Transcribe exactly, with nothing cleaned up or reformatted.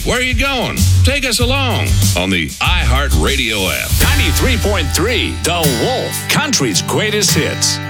Where are you going? Take us along on the iHeartRadio app. ninety-three point three The Wolf, country's greatest hits.